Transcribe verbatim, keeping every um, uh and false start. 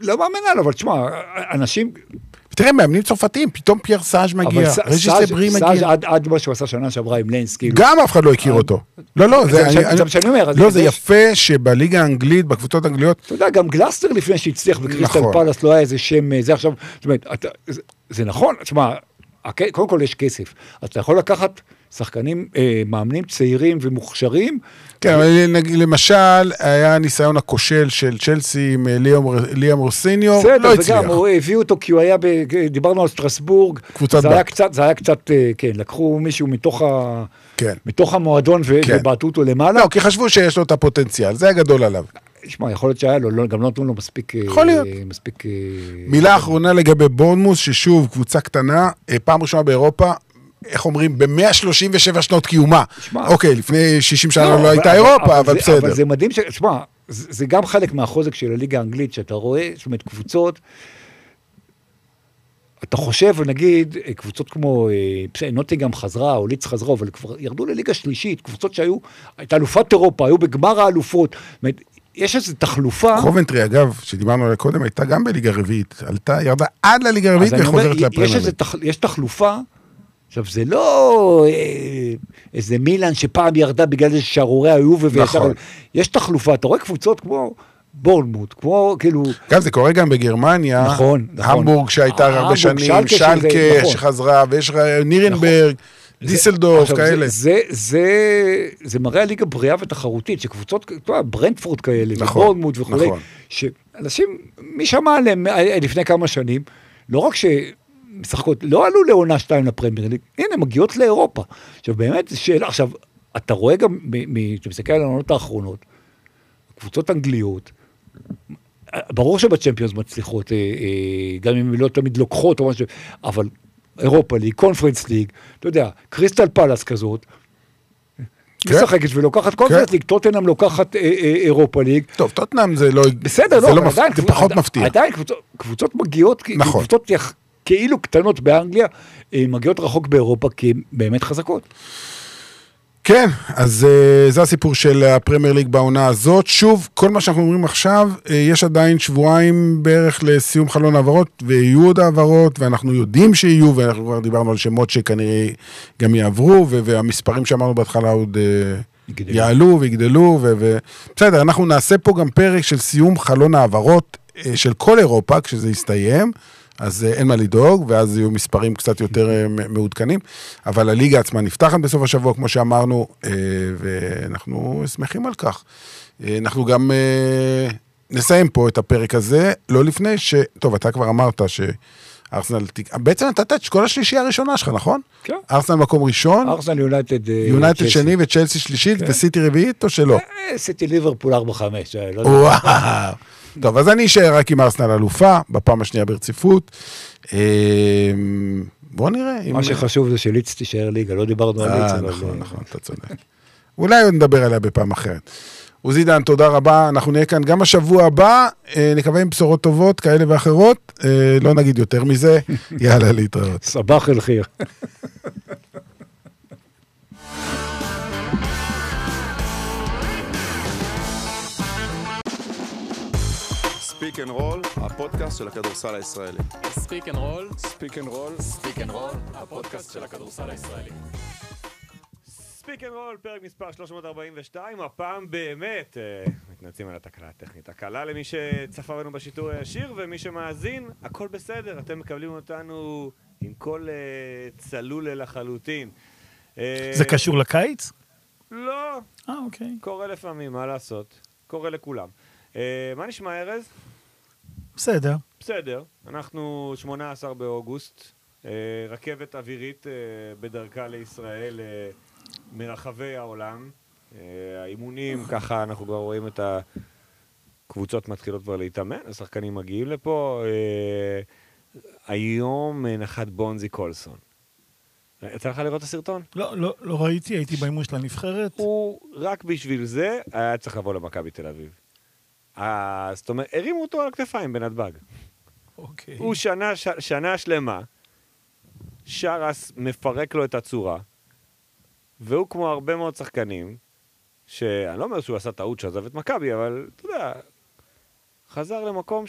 לא מאמן עליו, אבל תשמע, אנשים... תראה, מאמנים צרפתיים, פתאום פייר סאז' מגיע, רג'יס לברי מגיע. סאז' עד מה שהוא עשה שנה שעברה עם ליינס, כאילו. גם אף אחד לא הכיר אותו. לא, לא, זה יפה שבליגה האנגלית, בקבוצות האנגליות... אתה יודע, גם גלאסטר לפני שהצליח בקריסטל פלאס, לא היה איזה שם, זה עכשיו, זאת אומרת, זה נכון, תשמע, קודם כל יש כסף, אז אתה יכול לקחת שחקנים, מאמנים צעירים ומוכשרים. כן, למשל, היה ניסיון הכושל של צ'לסי עם ליאם רוסיניו, לא הצליח. וגם, הוא הביאו אותו כי הוא היה, דיברנו על סטרסבורג, זה היה קצת, כן, לקחו מישהו מתוך המועדון ובעטו אותו למעלה. לא, כי חשבו שיש לו את הפוטנציאל, זה היה גדול עליו. תשמע, יכול להיות שהיה לו, גם לא נתנו לו מספיק... יכול להיות. מילה אחרונה לגבי בורנמוס, ששוב, קבוצה קטנה, פעם ראשונה באירופה, איך אומרים, ב-מאה שלושים ושבע שנות קיומה. אוקיי, לפני שישים שנה לא הייתה אירופה, אבל בסדר. אבל זה מדהים, תשמע, זה גם חלק מהחוזק של הליגה האנגלית, שאתה רואה, זאת אומרת, קבוצות, אתה חושב, נגיד, קבוצות כמו, נוטינגהאם חזרה, או ליץ חזרה, אבל כבר ירדו לליגה שלישית, קבוצות שהיו, הייתה אלופת אירופה, היו בגמר האלופות, זאת אומרת, יש איזו תחלופה. קובנטרי, אגב, שדיברנו עליה קודם, הייתה גם בליגה רביעית, עלתה, ירדה עד לליגה רביעית וחוזרת לפרמייר ליג. יש תחלופה, עכשיו זה לא איזה מילאן שפעם ירדה בגלל איזה שערורי היובה וישר, יש תחלופה, אתה רואה קבוצות כמו בורנמוט, כמו כאילו... גם זה קורה גם בגרמניה, נכון, נכון. המבורג שהייתה הרבה שנים, שלקה שחזרה, ויש נירנברג, דיסלדורף, כאלה. זה, זה, זה מראה הליגה בריאה ותחרותית, שקבוצות, ברנדפורד כאלה, ובורנמוט וכו', שאנשים, מי שמע עליהם לפני כמה שנים, לא רק שמשחקות, לא עלו לעונה שתיים לפרמייר ליג, הנה, מגיעות לאירופה. עכשיו, באמת, שאלה, עכשיו, אתה רואה גם, אתה מסתכל על העונות האחרונות, קבוצות אנגליות, ברור שבצ'מפיונס מצליחות, גם אם לא תמיד לוקחות או משהו, אבל אירופה ליג, קונפרנס ליג, אתה יודע, קריסטל פלאס כזאת, משחקת ולוקחת קונפרנס ליג, טוטנהאם לוקחת אירופה ליג. טוב, טוטנהאם זה לא... בסדר, לא, עדיין, זה פחות מפתיע. עדיין קבוצות מגיעות, קבוצות כאילו קטנות באנגליה, מגיעות רחוק באירופה, כי הן באמת חזקות. כן, אז uh, זה הסיפור של הפרמייר ליג בעונה הזאת. שוב, כל מה שאנחנו אומרים עכשיו, uh, יש עדיין שבועיים בערך לסיום חלון העברות, ויהיו עוד העברות, ואנחנו יודעים שיהיו, ואנחנו כבר דיברנו על שמות שכנראה גם יעברו, ו- והמספרים שאמרנו בהתחלה עוד uh, יעלו ויגדלו, ו- ו- בסדר, אנחנו נעשה פה גם פרק של סיום חלון העברות uh, של כל אירופה, כשזה יסתיים, אז אין מה לדאוג, ואז יהיו מספרים קצת יותר מעודכנים, אבל הליגה עצמה נפתחת בסוף השבוע, כמו שאמרנו, ואנחנו שמחים על כך. אנחנו גם נסיים פה את הפרק הזה, לא לפני ש... טוב, אתה כבר אמרת שארסנל... בעצם נתת את כל השלישייה הראשונה שלך, נכון? כן. ארסנל מקום ראשון. ארסנל יונייטד... יונייטד שני וצ'לסי שלישית, וסיטי רביעית או שלא? סיטי ליברפול ארבע חמש. וואו. טוב, אז אני אשאר רק עם ארסנל אלופה, בפעם השנייה ברציפות. בואו נראה. מה שחשוב זה שליץ תישאר ליגה, לא דיברנו על ליץ. נכון, נכון, אתה צודק. אולי עוד נדבר עליה בפעם אחרת. עוזי דן, תודה רבה. אנחנו נהיה כאן גם השבוע הבא, נקווה עם בשורות טובות, כאלה ואחרות. לא נגיד יותר מזה. יאללה, להתראות. סבח אל חיר. ספיק אנד רול, הפודקאסט של הכדורסל הישראלי. ספיק אנד רול, ספיק אנד רול, ספיק אנד רול, הפודקאסט של הכדורסל הישראלי. ספיק אנד רול, פרק מספר שלוש מאות ארבעים ושתיים, הפעם באמת, מתנצלים על התקלה הטכנית, הקלה למי שצפה בנו בשיטור הישיר, ומי שמאזין, הכל בסדר, אתם מקבלים אותנו עם כל צלול לחלוטין. זה קשור לקיץ? לא. אה, אוקיי. קורה לפעמים, מה לעשות? קורה לכולם. מה נשמע, ארז? בסדר. בסדר. אנחנו שמונה עשר באוגוסט, רכבת אווירית בדרכה לישראל מרחבי העולם. האימונים, ככה אנחנו כבר רואים את הקבוצות מתחילות כבר להתאמן, השחקנים מגיעים לפה. היום נחת בונזי קולסון. יצא לך לראות את הסרטון? לא, לא, לא ראיתי, הייתי באימון של הנבחרת. הוא רק בשביל זה היה צריך לבוא למכבי תל אביב. אז זאת אומרת, הרימו אותו על כתפיים בנתב"ג. אוקיי. הוא שנה, ש, שנה שלמה, שרס מפרק לו את הצורה, והוא כמו הרבה מאוד שחקנים, שאני לא אומר שהוא עשה טעות שעזב את מכבי, אבל אתה יודע, חזר למקום